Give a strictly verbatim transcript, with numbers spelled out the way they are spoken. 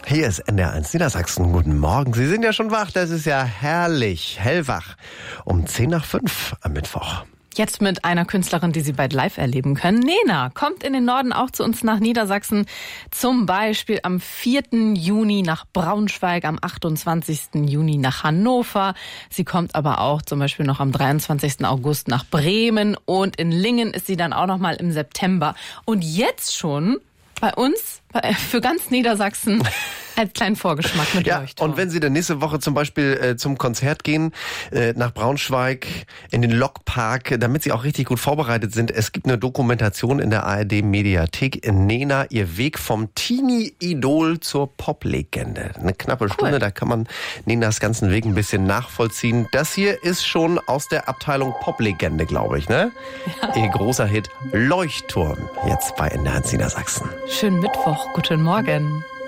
Hier ist N D R eins Niedersachsen. Guten Morgen. Sie sind ja schon wach. Das ist ja herrlich. Hellwach. Um zehn nach fünf am Mittwoch. Jetzt mit einer Künstlerin, die Sie bald live erleben können. Nena kommt in den Norden auch zu uns nach Niedersachsen. Zum Beispiel am vierten Juni nach Braunschweig, am achtundzwanzigsten Juni nach Hannover. Sie kommt aber auch zum Beispiel noch am dreiundzwanzigsten August nach Bremen. Und in Lingen ist sie dann auch noch mal im September. Und jetzt schon bei uns, für ganz Niedersachsen, als kleinen Vorgeschmack mit ja, Leuchtturm. Und wenn Sie dann nächste Woche zum Beispiel äh, zum Konzert gehen, äh, nach Braunschweig, in den Lokpark, damit Sie auch richtig gut vorbereitet sind, es gibt eine Dokumentation in der A R D-Mediathek, Nena, ihr Weg vom Teenie-Idol zur Pop-Legende. Eine knappe cool. Stunde, da kann man Nenas ganzen Weg ein bisschen nachvollziehen. Das hier ist schon aus der Abteilung Pop-Legende, glaube ich, ne? Ja. Ihr großer Hit Leuchtturm, jetzt bei N D R eins Niedersachsen. Schönen Mittwoch, guten Morgen.